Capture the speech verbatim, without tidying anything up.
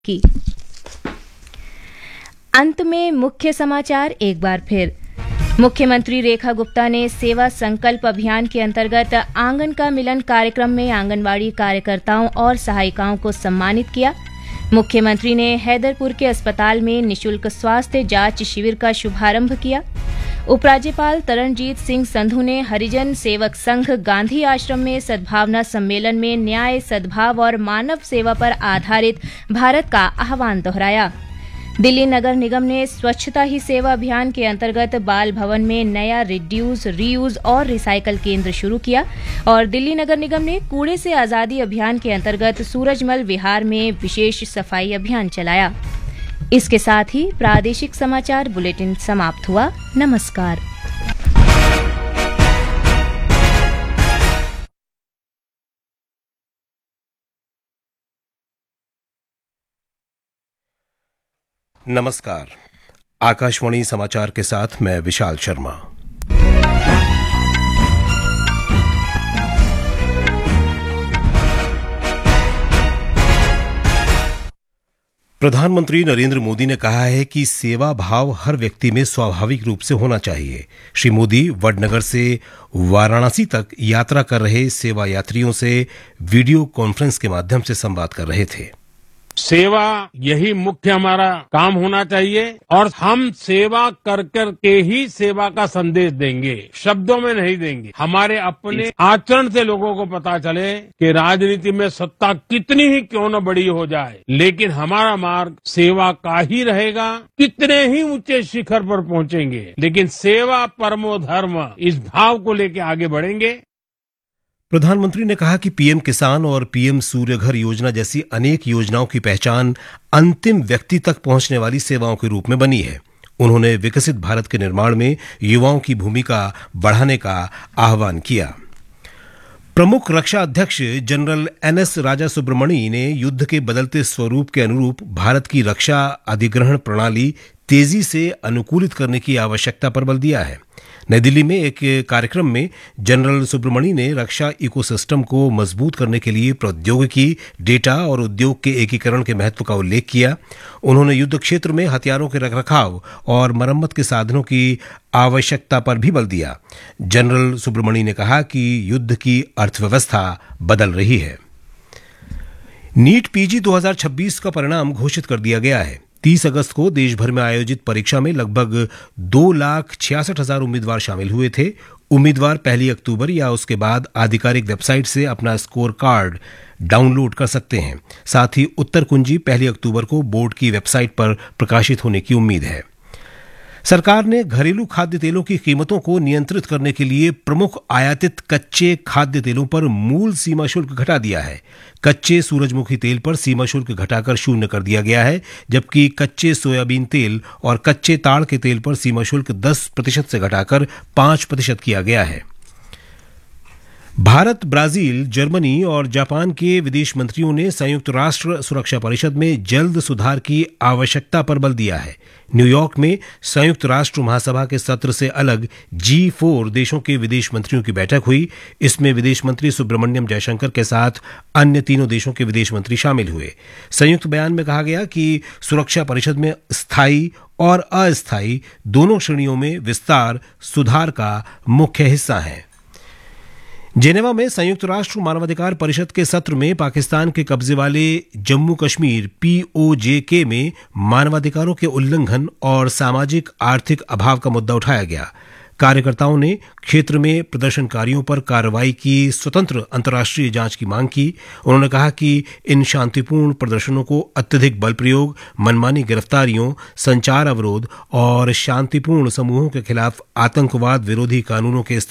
की। अंत में मुख्य समाचार एक बार फिर। मुख्यमंत्री रेखा गुप्ता ने सेवा संकल्प अभियान के अंतर्गत आंगन का मिलन कार्यक्रम में आंगनवाड़ी कार्यकर्ताओं और सहायिकाओं को सम्मानित किया। मुख्यमंत्री ने हैदरपुर के अस्पताल में निशुल्क स्वास्थ्य जांच शिविर का शुभारंभ किया। उपराज्यपाल तरणजीत सिंह संधू ने हरिजन सेवक संघ गांधी आश्रम में सद्भावना सम्मेलन में न्याय, सद्भाव और मानव सेवा पर आधारित भारत का आह्वान दोहराया। दिल्ली नगर निगम ने स्वच्छता ही सेवा अभियान के अंतर्गत बाल भवन में नया रिड्यूस, रीयूज और रिसाइकल केंद्र शुरू किया और दिल्ली नगर निगम ने कूड़े से आजादी अभियान के अंतर्गत सूरजमल विहार में विशेष सफाई अभियान चलाया। इसके साथ ही प्रादेशिक समाचार बुलेटिन समाप्त हुआ। नमस्कार। नमस्कार। आकाशवाणी समाचार के साथ मैं विशाल शर्मा। प्रधानमंत्री नरेंद्र मोदी ने कहा है कि सेवा भाव हर व्यक्ति में स्वाभाविक रूप से होना चाहिए। श्री मोदी वडनगर से वाराणसी तक यात्रा कर रहे सेवा यात्रियों से वीडियो कॉन्फ्रेंस के माध्यम से संवाद कर रहे थे। सेवा यही मुख्य हमारा काम होना चाहिए और हम सेवा कर कर के ही सेवा का संदेश देंगे, शब्दों में नहीं देंगे। हमारे अपने आचरण से लोगों को पता चले कि राजनीति में सत्ता कितनी ही क्यों न बड़ी हो जाए, लेकिन हमारा मार्ग सेवा का ही रहेगा। कितने ही ऊंचे शिखर पर पहुंचेंगे, लेकिन सेवा परमो धर्म, इस भाव को लेकर आगे बढ़ेंगे। प्रधानमंत्री ने कहा कि पीएम किसान और पीएम सूर्यघर योजना जैसी अनेक योजनाओं की पहचान अंतिम व्यक्ति तक पहुंचने वाली सेवाओं के रूप में बनी है। उन्होंने विकसित भारत के निर्माण में युवाओं की भूमिका बढ़ाने का आह्वान किया। प्रमुख रक्षा अध्यक्ष जनरल एन एस राजा सुब्रमणी ने युद्ध के बदलते स्वरूप के अनुरूप भारत की रक्षा अधिग्रहण प्रणाली तेजी से अनुकूलित करने की आवश्यकता पर बल दिया है। नई दिल्ली में एक कार्यक्रम में जनरल सुब्रमणी ने रक्षा इकोसिस्टम को मजबूत करने के लिए प्रौद्योगिकी, डेटा और उद्योग के एकीकरण के महत्व का उल्लेख किया। उन्होंने युद्ध क्षेत्र में हथियारों के रखरखाव और मरम्मत के साधनों की आवश्यकता पर भी बल दिया। जनरल सुब्रमणी ने कहा कि युद्ध की अर्थव्यवस्था बदल रही है। नीट पीजी दो हज़ार छब्बीस का परिणाम घोषित कर दिया गया है। तीस अगस्त को देश भर में आयोजित परीक्षा में लगभग दो लाख छियासठ हजार उम्मीदवार शामिल हुए थे। उम्मीदवार पहली अक्टूबर या उसके बाद आधिकारिक वेबसाइट से अपना स्कोर कार्ड डाउनलोड कर सकते हैं। साथ ही उत्तर कुंजी पहली अक्टूबर को बोर्ड की वेबसाइट पर प्रकाशित होने की उम्मीद है। सरकार ने घरेलू खाद्य तेलों की कीमतों को नियंत्रित करने के लिए प्रमुख आयातित कच्चे खाद्य तेलों पर मूल सीमा शुल्क घटा दिया है। कच्चे सूरजमुखी तेल पर सीमा शुल्क घटाकर शून्य कर दिया गया है, जबकि कच्चे सोयाबीन तेल और कच्चे ताड़ के तेल पर सीमा शुल्क दस प्रतिशत से घटाकर पांच प्रतिशत किया गया है। भारत, ब्राजील, जर्मनी और जापान के विदेश मंत्रियों ने संयुक्त राष्ट्र सुरक्षा परिषद में जल्द सुधार की आवश्यकता पर बल दिया है। न्यूयॉर्क में संयुक्त राष्ट्र महासभा के सत्र से अलग जी फोर देशों के विदेश मंत्रियों की बैठक हुई। इसमें विदेश मंत्री सुब्रमण्यम जयशंकर के साथ अन्य तीनों देशों के विदेश मंत्री शामिल हुए। संयुक्त बयान में कहा गया कि सुरक्षा परिषद में स्थायी और अस्थायी दोनों श्रेणियों में विस्तार सुधार का मुख्य हिस्सा है। जेनेवा में संयुक्त राष्ट्र मानवाधिकार परिषद के सत्र में पाकिस्तान के कब्जे वाले जम्मू कश्मीर पीओजेके में मानवाधिकारों के उल्लंघन और सामाजिक आर्थिक अभाव का मुद्दा उठाया गया। कार्यकर्ताओं ने क्षेत्र में प्रदर्शनकारियों पर कार्रवाई की स्वतंत्र अंतर्राष्ट्रीय जांच की मांग की। उन्होंने कहा कि इन शांतिपूर्ण प्रदर्शनों को अत्यधिक बल प्रयोग, मनमानी गिरफ्तारियों, संचार अवरोध और शांतिपूर्ण समूहों के खिलाफ आतंकवाद विरोधी कानूनों के